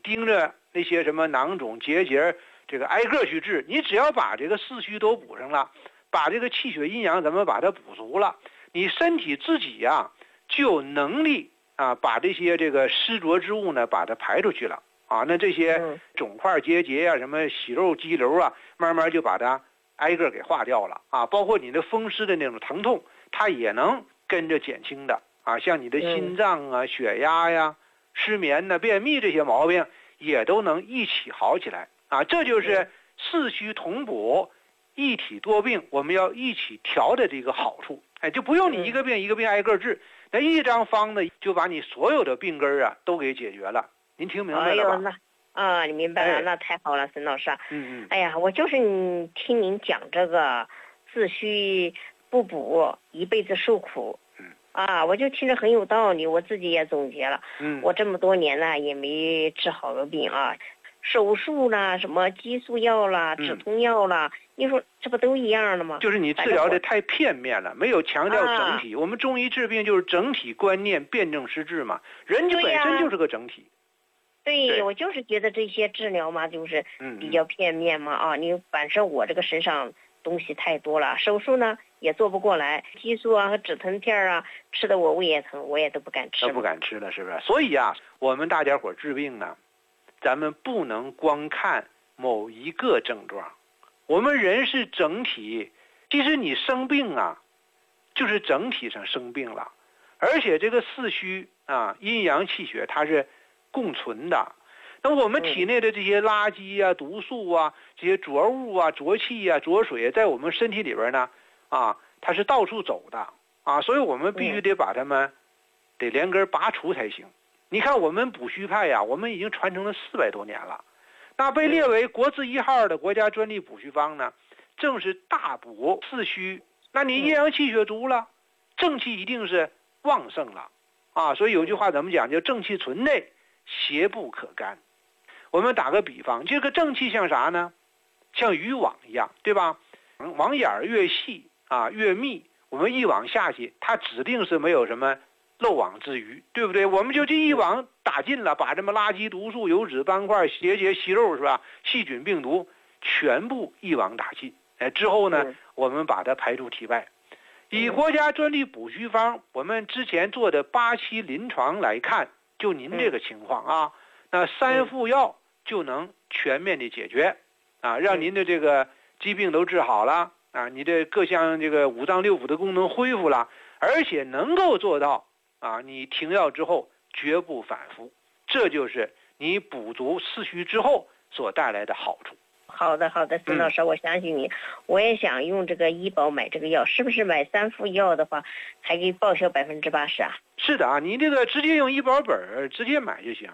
盯着那些什么囊肿结节，这个挨个去治，你只要把这个四虚都补上了，把这个气血阴阳咱们把它补足了，你身体自己呀就有能力啊把这些这个湿浊之物呢把它排出去了啊，那这些肿块结节啊，什么息肉肌瘤啊，慢慢就把它挨个给化掉了啊，包括你的风湿的那种疼痛，它也能跟着减轻的啊，像你的心脏啊、血压呀、失眠呢、便秘这些毛病也都能一起好起来啊，这就是四虚同补、一体多病，我们要一起调的这个好处。哎，就不用你一个病一个病挨个治，那一张方子就把你所有的病根啊都给解决了。您听明白了吧？ 你明白了，那太好了，沈老师。哎呀，我就是听您讲这个自虚不补，一辈子受苦。我就听着很有道理，我自己也总结了。我这么多年呢也没治好个病啊，手术啦，什么激素药啦，止痛药啦，你说这不都一样的吗？ 就是你治疗的太片面了，没有强调整体。我们中医治病就是整体观念，辨证施治嘛。人家本身就是个整体。 对，我就是觉得这些治疗嘛，就是比较片面嘛你反正我这个身上东西太多了，手术呢也做不过来，激素啊和止疼片啊吃的我胃也疼，我也都不敢吃。 都不敢吃了，是不是？所以啊，我们大家伙治病呢，咱们不能光看某一个症状，我们人是整体。其实你生病啊，就是整体上生病了，而且这个四虚啊，阴阳气血它是共存的。那我们体内的这些垃圾啊、毒素啊、这些浊物啊、浊气啊、浊水，在我们身体里边呢，它是到处走的啊，所以我们必须得把它们得连根拔除才行。你看我们补虚派呀，我们已经传承了400多年了，那被列为国字1号的国家专利补虚方呢，正是大补四虚。那你阴阳气血足了，正气一定是旺盛了啊。所以有句话怎么讲，叫正气存内，邪不可干。我们打个比方，这个正气像啥呢？像渔网一样，对吧？网眼越细啊越密，我们一网下去，它指定是没有什么漏网之鱼，对不对？我们就这一网打尽了，把这么垃圾、毒素、油脂、斑块、结节、息肉，是吧？细菌、病毒全部一网打尽。之后呢，我们把它排出体外。以国家专利补虚方，我们之前做的8期临床来看，就您这个情况啊，那3副药就能全面的解决啊，让您的这个疾病都治好了啊，你的各项这个5脏6腑的功能恢复了，而且能够做到啊，你停药之后绝不反复，这就是你补足四虚之后所带来的好处。 好的，孙老师，我相信你。我也想用这个医保买这个药，是不是买3副药的话，还可以报销80%啊？ 是的啊，你这个直接用医保本直接买就行。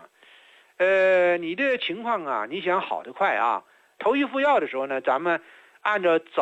你的情况啊，你想好得快啊，头1副药的时候呢，咱们按照早